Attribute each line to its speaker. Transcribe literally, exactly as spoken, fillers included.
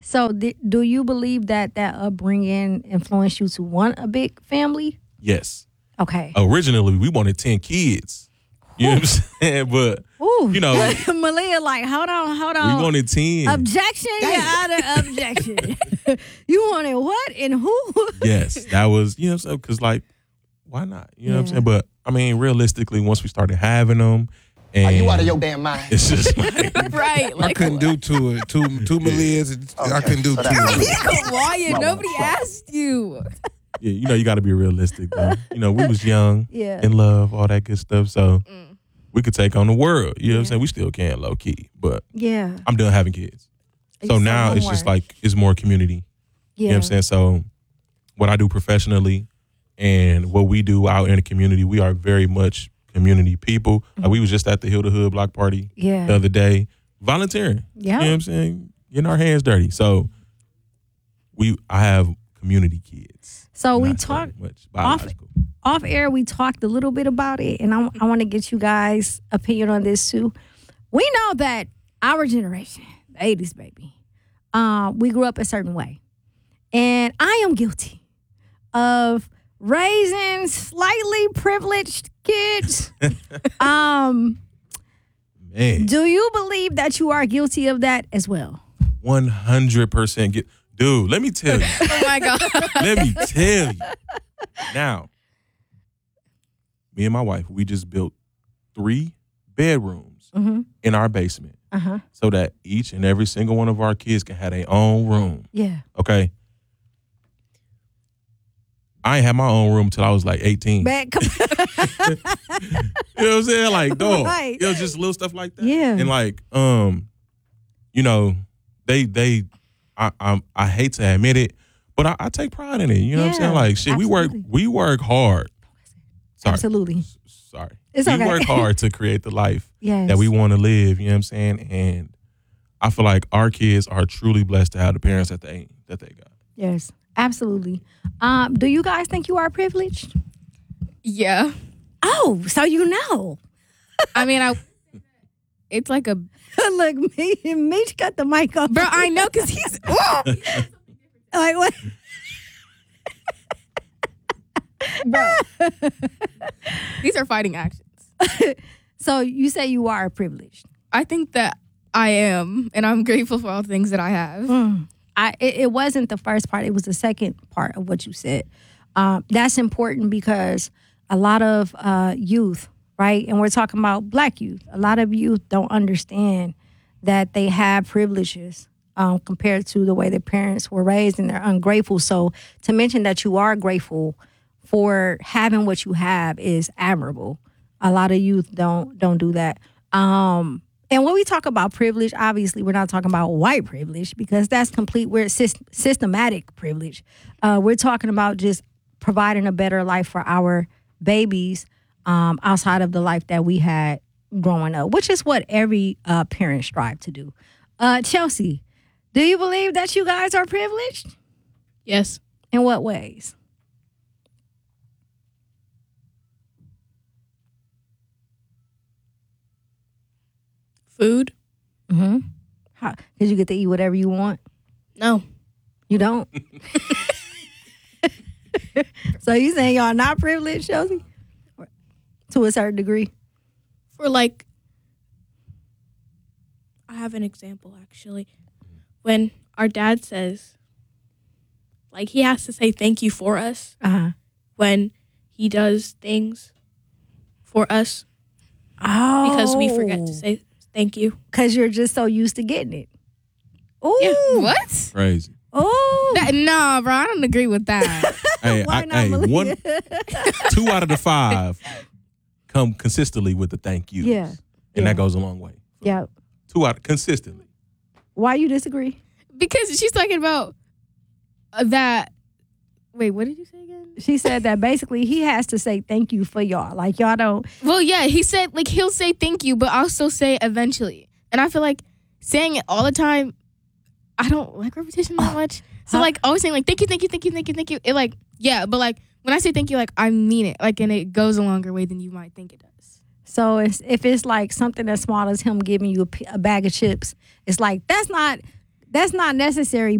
Speaker 1: So th- do you believe that that upbringing influenced you to want a big family?
Speaker 2: Yes.
Speaker 1: Okay.
Speaker 2: Originally, we wanted ten kids. You know what I'm saying? But,
Speaker 1: Ooh.
Speaker 2: you know,
Speaker 1: Malia, like, hold on, hold on.
Speaker 2: we wanted ten.
Speaker 1: Objection, you're out of objection. You wanted what and who?
Speaker 2: Yes, that was, you know what I'm saying? Because, like, why not? You know
Speaker 1: Yeah.
Speaker 2: what I'm saying? But, I mean, realistically, once we started having them, and
Speaker 3: Are you out of your damn mind?
Speaker 2: it's just like,
Speaker 4: Right.
Speaker 5: I
Speaker 4: Like,
Speaker 5: couldn't do two. uh, Two, two Malias. I
Speaker 3: Okay,
Speaker 5: couldn't do
Speaker 3: so
Speaker 5: two.
Speaker 3: that-
Speaker 4: Wyatt, nobody asked you.
Speaker 2: yeah, you know, you got to be realistic, though. You know, we was young,
Speaker 1: Yeah.
Speaker 2: in love, all that good stuff. So
Speaker 4: Mm.
Speaker 2: we could take on the world. You know what I'm
Speaker 1: Yeah.
Speaker 2: saying? We still can, low key. But
Speaker 1: Yeah.
Speaker 2: I'm done having kids. So
Speaker 1: It's
Speaker 2: now
Speaker 1: no
Speaker 2: it's
Speaker 1: more.
Speaker 2: just like, it's more community.
Speaker 1: Yeah.
Speaker 2: You know what I'm saying? So what I do professionally and what we do out in the community, we are very much community people. Like we was just at the Hill to Hood block party
Speaker 1: Yeah.
Speaker 2: the other day, volunteering.
Speaker 1: Yeah.
Speaker 2: You know what I'm saying? Getting our hands dirty. So we I have community kids.
Speaker 1: So we
Speaker 2: Not so
Speaker 1: talked
Speaker 2: much biological.
Speaker 1: off air, we talked a little bit about it, and I, I want to get you guys' opinion on this too. We know that our generation, the eighties baby, uh, we grew up a certain way. And I am guilty of raising slightly privileged kids. um,
Speaker 2: Man,
Speaker 1: do you believe that you are guilty of that as well?
Speaker 2: one hundred percent get dude, let me tell you.
Speaker 4: Oh my God.
Speaker 2: Let me tell you. Now, me and my wife, we just built three bedrooms
Speaker 1: Mm-hmm.
Speaker 2: in our basement
Speaker 1: Uh-huh.
Speaker 2: so that each and every single one of our kids can have their own room.
Speaker 1: Yeah.
Speaker 2: Okay? I ain't had my own room until I was like eighteen.
Speaker 1: Back, come
Speaker 2: You know what I'm saying? Like, dog.
Speaker 1: Right.
Speaker 2: It was just little stuff like that.
Speaker 1: Yeah.
Speaker 2: And like, um, you know, they they I I, I hate to admit it, but I, I take pride in it. You know what I'm saying?
Speaker 1: Yeah,
Speaker 2: Like, shit, we work
Speaker 1: absolutely.
Speaker 2: we work hard. Sorry.
Speaker 1: Absolutely.
Speaker 2: S- Sorry.
Speaker 1: It's
Speaker 2: we
Speaker 1: okay.
Speaker 2: work hard to create the life
Speaker 1: Yes.
Speaker 2: that we want to live. You know what I'm saying? And I feel like our kids are truly blessed to have the parents that they that they got.
Speaker 1: Yes. Absolutely. Um, do you guys think you are privileged?
Speaker 4: Yeah.
Speaker 1: Oh, so you know.
Speaker 4: I mean, I. It's like a.
Speaker 1: Look, me and Mitch got the mic off.
Speaker 4: Bro, I know because he's.
Speaker 1: Like what?
Speaker 4: Bro. These are fighting actions.
Speaker 1: So you say you are privileged.
Speaker 4: I think that I am, and I'm grateful for all the things that I have.
Speaker 1: Mm. I it, it wasn't the first part; it was the second part of what you said. Um, that's important because a lot of uh, youth, right, and we're talking about Black youth. A lot of youth don't understand that they have privileges um, compared to the way their parents were raised, and they're ungrateful. So to mention that you are grateful for having what you have is admirable. A lot of youth don't don't do that. Um, and when we talk about privilege, obviously we're not talking about white privilege because that's complete. We're syst- systematic privilege. Uh, we're talking about just providing a better life for our babies um, outside of the life that we had growing up, which is what every uh, parent strive to do. Uh, Chelsea, do you believe that you guys are privileged?
Speaker 4: Yes.
Speaker 1: In what ways?
Speaker 4: Food?
Speaker 1: Mm-hmm. How, did you get to eat whatever you want?
Speaker 4: No.
Speaker 1: You don't? So you saying y'all not privileged, Chelsea? To a certain degree?
Speaker 6: For like, I have an example actually. When our dad says, like, he has to say thank you for us
Speaker 1: Uh-huh.
Speaker 6: when he does things for us
Speaker 1: Oh.
Speaker 6: because we forget to say thank you.
Speaker 1: Because you're just so used to getting it. Ooh.
Speaker 6: Yeah.
Speaker 4: What?
Speaker 2: Crazy.
Speaker 1: Ooh.
Speaker 4: That, nah, bro, I don't agree with that.
Speaker 2: Hey,
Speaker 1: Why
Speaker 2: I,
Speaker 1: not,
Speaker 2: hey,
Speaker 1: Malia?
Speaker 2: one, two out of the five come consistently with the thank yous.
Speaker 1: Yeah.
Speaker 2: And
Speaker 1: Yeah.
Speaker 2: that goes a long way.
Speaker 1: Yeah.
Speaker 2: Two out consistently.
Speaker 1: Why you disagree?
Speaker 4: Because she's talking about uh, that. Wait, what did you say again?
Speaker 1: She said that basically he has to say thank you for y'all. Like y'all don't.
Speaker 4: Well, yeah, he said, like, he'll say thank you, but I'll still say it eventually. And I feel like saying it all the time, I don't like repetition that much. So,
Speaker 1: Huh?
Speaker 4: like, always saying, like, thank you, thank you, thank you, thank you, thank you. It, like, yeah, but, like, when I say thank you, like, I mean it. Like, and it goes a longer way than you might think it does.
Speaker 1: So it's, if it's like something as small as him giving you a, p- a bag of chips, it's like that's not that's not necessary.